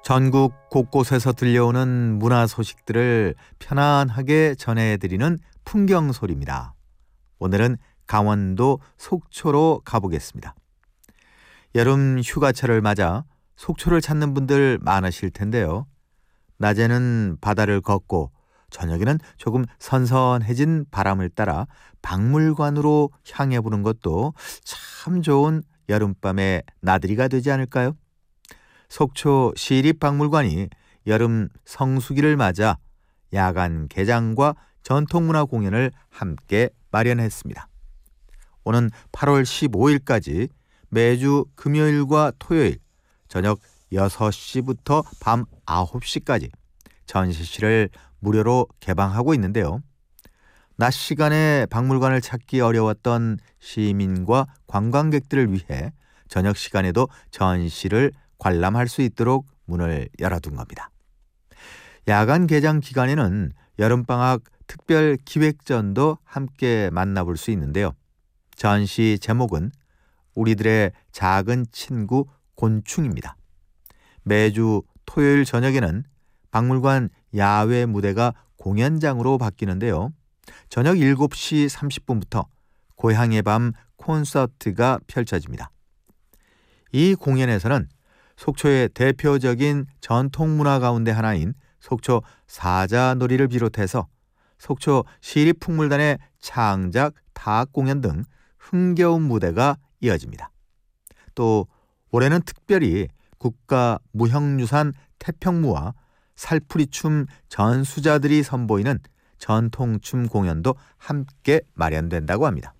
전국 곳곳에서 들려오는 문화 소식들을 편안하게 전해드리는 풍경소리입니다. 오늘은 강원도 속초로 가보겠습니다. 여름 휴가철을 맞아 속초를 찾는 분들 많으실 텐데요. 낮에는 바다를 걷고 저녁에는 조금 선선해진 바람을 따라 박물관으로 향해 보는 것도 참 좋은 여름밤의 나들이가 되지 않을까요? 속초 시립박물관이 여름 성수기를 맞아 야간 개장과 전통문화 공연을 함께 마련했습니다. 오는 8월 15일까지 매주 금요일과 토요일 저녁 6시부터 밤 9시까지 전시실을 무료로 개방하고 있는데요. 낮 시간에 박물관을 찾기 어려웠던 시민과 관광객들을 위해 저녁 시간에도 전시를 관람할 수 있도록 문을 열어둔 겁니다. 야간 개장 기간에는 여름방학 특별 기획전도 함께 만나볼 수 있는데요. 전시 제목은 우리들의 작은 친구 곤충입니다. 매주 토요일 저녁에는 박물관 야외 무대가 공연장으로 바뀌는데요. 저녁 7시 30분부터 고향의 밤 콘서트가 펼쳐집니다. 이 공연에서는 속초의 대표적인 전통문화 가운데 하나인 속초 사자놀이를 비롯해서 속초 시립풍물단의 창작, 타악 공연 등 흥겨운 무대가 이어집니다. 또 올해는 특별히 국가무형유산 태평무와 살풀이춤 전수자들이 선보이는 전통춤 공연도 함께 마련된다고 합니다.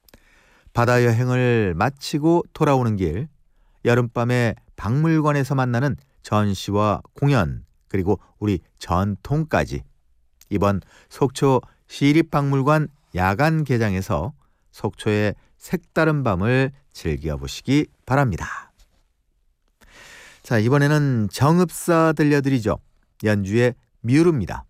바다 여행을 마치고 돌아오는 길, 여름밤에 박물관에서 만나는 전시와 공연, 그리고 우리 전통까지 이번 속초 시립박물관 야간 개장에서 속초의 색다른 밤을 즐겨보시기 바랍니다. 자, 이번에는 정읍사 들려드리죠. 연주의 뮤르입니다.